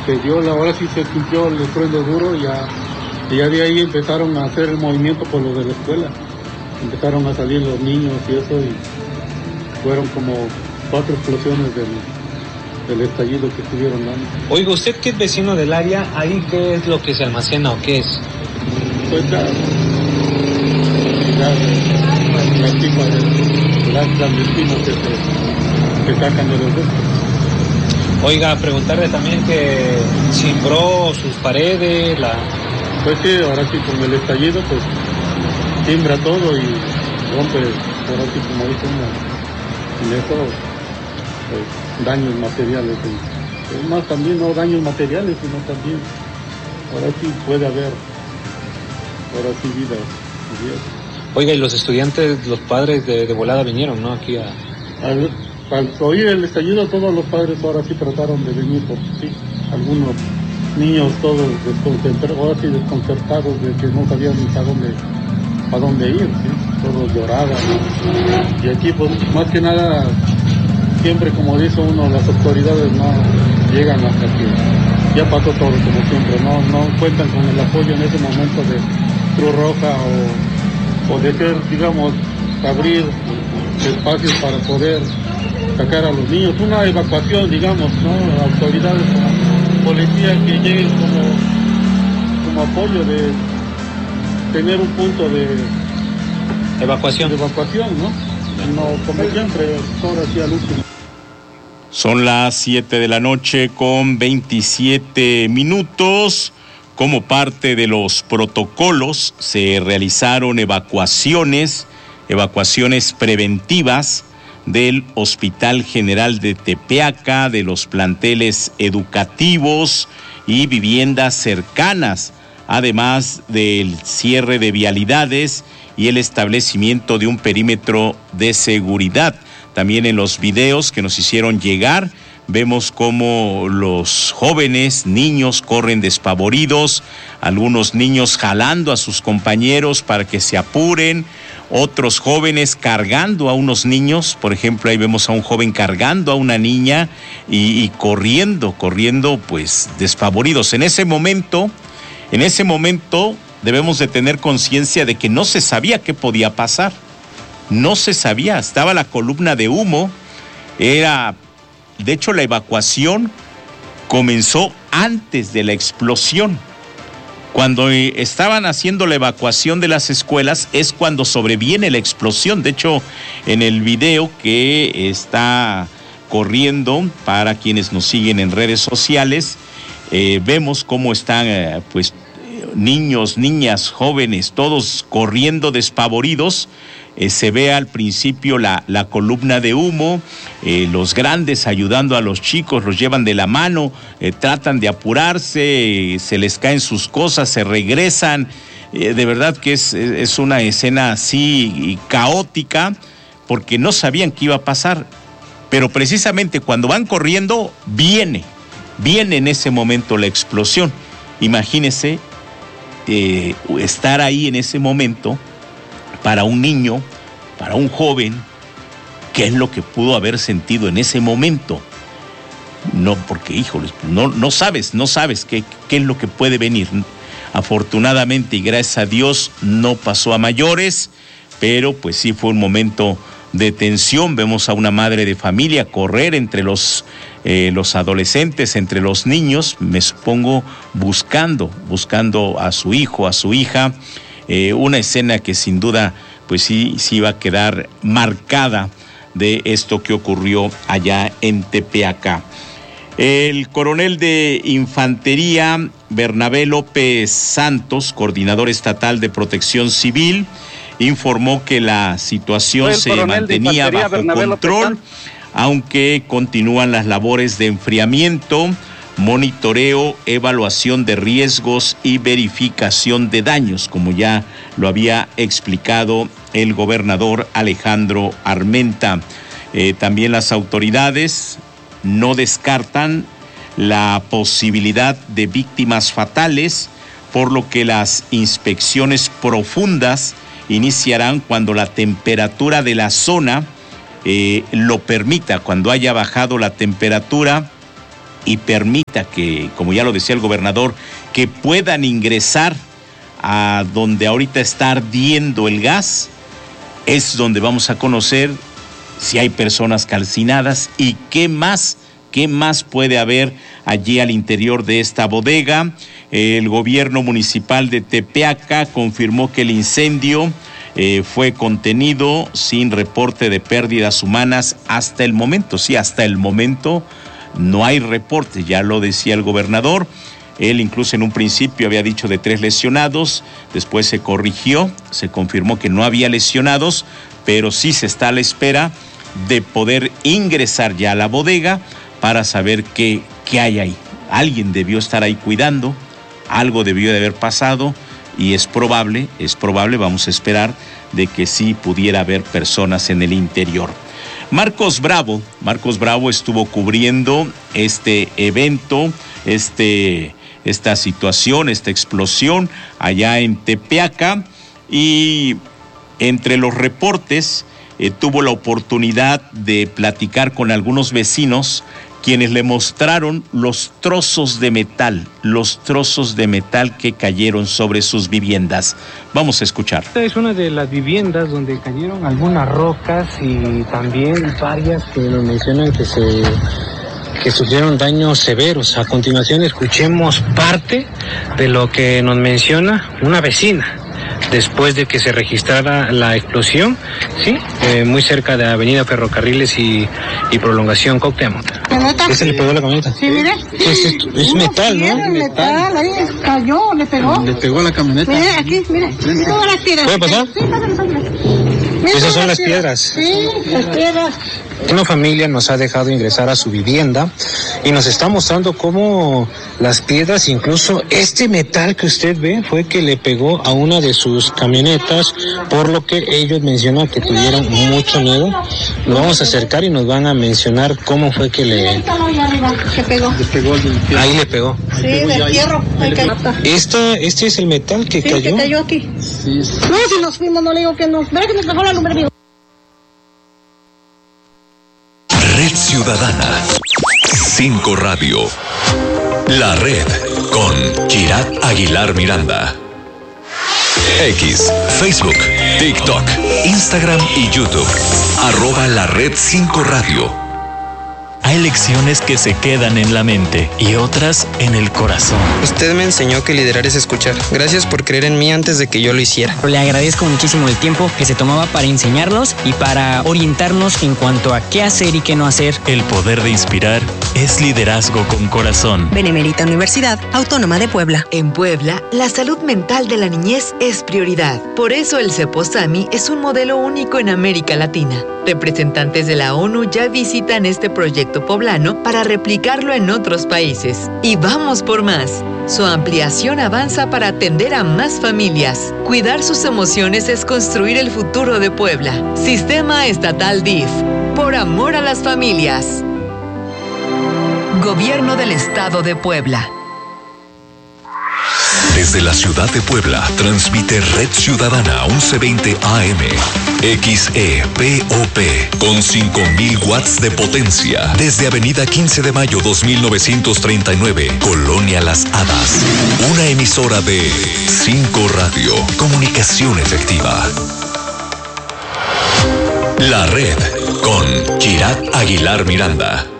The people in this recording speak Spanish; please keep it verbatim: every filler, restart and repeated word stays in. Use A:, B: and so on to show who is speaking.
A: se dio, la hora sí se sintió el estruendo duro, y ya, y ya de ahí empezaron a hacer el movimiento por lo de la escuela. Empezaron a salir los niños y eso, y fueron como cuatro explosiones del, del estallido que estuvieron dando.
B: Oiga, usted que es vecino del área, ¿ahí qué es lo que se almacena o qué es?
A: Pues gas, gas, la pipa de gas clandestino que se que sacan de los bosques.
B: Oiga, preguntarle también que cimbró sus paredes, la...
A: Pues sí, ahora sí con el estallido, pues timbra todo y rompe, ahora sí como dicen, en eso, pues, daños materiales. Es más, también no daños materiales, sino también, ahora sí puede haber, ahora sí vida.
B: Oiga, y los estudiantes, los padres de, de volada vinieron, ¿no? Aquí a...
A: Al, al oír el estallido, todos los padres ahora sí trataron de venir, porque sí, algunos niños todos desconcertados, ahora sí desconcertados de que no sabían ni a dónde, a dónde ir, ¿sí? Todos lloraban, ¿no? Y aquí pues más que nada, siempre como dice uno, las autoridades no llegan hasta que ya pasó todo como siempre, no, no cuentan con el apoyo en ese momento de Cruz Roja o, o de ser, digamos, abrir espacios para poder sacar a los niños, una evacuación, digamos, ¿no? Autoridades como policía que lleguen como, como apoyo de tener un punto de
B: evacuación,
A: de evacuación, ¿no? No, como siempre, ahora sí al último.
C: Son las siete de la noche con veintisiete minutos. Como parte de los protocolos, se realizaron evacuaciones, evacuaciones preventivas del Hospital General de Tepeaca, de los planteles educativos y viviendas cercanas, además del cierre de vialidades y el establecimiento de un perímetro de seguridad. También en los videos que nos hicieron llegar, vemos cómo los jóvenes, niños corren despavoridos, algunos niños jalando a sus compañeros para que se apuren, otros jóvenes cargando a unos niños, por ejemplo, ahí vemos a un joven cargando a una niña y, y corriendo, corriendo pues despavoridos. En ese momento, en ese momento debemos de tener conciencia de que no se sabía qué podía pasar, no se sabía, estaba la columna de humo, era, de hecho la evacuación comenzó antes de la explosión. Cuando estaban haciendo la evacuación de las escuelas es cuando sobreviene la explosión. De hecho, en el video que está corriendo para quienes nos siguen en redes sociales, eh, vemos cómo están eh, pues niños, niñas, jóvenes, todos corriendo despavoridos. Eh, se ve al principio la, la columna de humo, eh, los grandes ayudando a los chicos, los llevan de la mano, eh, tratan de apurarse, eh, se les caen sus cosas, se regresan. Eh, de verdad que es, es una escena así caótica, porque no sabían qué iba a pasar. Pero precisamente cuando van corriendo, viene, viene en ese momento la explosión. Imagínense eh, estar ahí en ese momento. Para un niño, para un joven, ¿qué es lo que pudo haber sentido en ese momento? No, porque, híjoles, no, no sabes, no sabes qué, qué es lo que puede venir. Afortunadamente y gracias a Dios no pasó a mayores, pero pues sí fue un momento de tensión. Vemos a una madre de familia correr entre los, eh, los adolescentes, entre los niños, me supongo, buscando, buscando a su hijo, a su hija. Eh, una escena que sin duda pues sí, sí va a quedar marcada de esto que ocurrió allá en Tepeaca. El coronel de Infantería Bernabé López Santos, coordinador estatal de Protección Civil, informó que la situación se mantenía bajo control, aunque continúan las labores de enfriamiento, monitoreo, evaluación de riesgos y verificación de daños, como ya lo había explicado el gobernador Alejandro Armenta. Eh, también las autoridades no descartan la posibilidad de víctimas fatales, por lo que las inspecciones profundas iniciarán cuando la temperatura de la zona eh, lo permita, cuando haya bajado la temperatura y permita que, como ya lo decía el gobernador, que puedan ingresar a donde ahorita está ardiendo el gas, es donde vamos a conocer si hay personas calcinadas y qué más, qué más puede haber allí al interior de esta bodega. El gobierno municipal de Tepeaca confirmó que el incendio eh, fue contenido sin reporte de pérdidas humanas hasta el momento. Sí, hasta el momento no hay reporte, ya lo decía el gobernador. Él incluso en un principio había dicho de tres lesionados, después se corrigió, se confirmó que no había lesionados, pero sí se está a la espera de poder ingresar ya a la bodega para saber qué, qué hay ahí. Alguien debió estar ahí cuidando, algo debió de haber pasado y es probable, es probable, vamos a esperar, de que sí pudiera haber personas en el interior. Marcos Bravo, Marcos Bravo estuvo cubriendo este evento, este... esta situación, esta explosión allá en Tepeaca, y entre los reportes eh, tuvo la oportunidad de platicar con algunos vecinos quienes le mostraron los trozos de metal, los trozos de metal que cayeron sobre sus viviendas. Vamos a escuchar.
D: Esta es una de las viviendas donde cayeron algunas rocas y también varias que nos mencionan que se... que sufrieron daños severos. A continuación escuchemos parte de lo que nos menciona una vecina después de que se registrara la explosión, sí, eh, muy cerca de Avenida Ferrocarriles y, y Prolongación Cuauhtémoc. ¿Qué se le pegó a la camioneta?
E: Sí, mire.
D: Es, es, es metal, ¿no?
E: Es metal, ahí cayó, le pegó.
D: Le pegó a la camioneta.
E: Mire, aquí, mire. Todas las piedras.
D: ¿Puede pasar?
E: Sí, pásale, pásale.
D: Esas son las piedras.
E: Sí, las piedras.
D: Una familia nos ha dejado ingresar a su vivienda y nos está mostrando cómo las piedras, incluso este metal que usted ve, fue que le pegó a una de sus camionetas, por lo que ellos mencionan que tuvieron mucho miedo. Nos vamos a acercar y nos van a mencionar cómo fue que le...
E: Ahí arriba, que pegó.
D: Ahí le pegó.
E: Sí, del fierro.
D: Esta, este es el metal que
E: sí,
D: cayó.
E: que cayó aquí. Sí. No, si nos fuimos, no le digo que nos... Verá que nos dejó la lumbre, amigo.
F: Red Ciudadana. cinco Radio. La Red con Kirat Aguilar Miranda. X, Facebook, TikTok, Instagram y YouTube. Arroba La Red cinco Radio.
G: Hay lecciones que se quedan en la mente y otras en el corazón.
H: Usted me enseñó que liderar es escuchar. Gracias por creer en mí antes de que yo lo hiciera.
I: Le agradezco muchísimo el tiempo que se tomaba para enseñarnos y para orientarnos en cuanto a qué hacer y qué no hacer.
G: El poder de inspirar es liderazgo con corazón.
J: Benemérita Universidad Autónoma de Puebla.
K: En Puebla, la salud mental de la niñez es prioridad. Por eso el CEPOSAMI es un modelo único en América Latina. Representantes de la ONU ya visitan este proyecto poblano para replicarlo en otros países. Y vamos por más. Su ampliación avanza para atender a más familias. Cuidar sus emociones es construir el futuro de Puebla. Sistema Estatal D I F. Por amor a las familias. Gobierno del Estado de Puebla.
F: Desde la ciudad de Puebla, transmite Red Ciudadana once veinte A M, X E P O P, con cinco mil watts de potencia, desde Avenida quince de mayo dos mil novecientos treinta y nueve, Colonia Las Hadas. Una emisora de cinco Radio, comunicación efectiva. La Red, con Kirat Aguilar Miranda.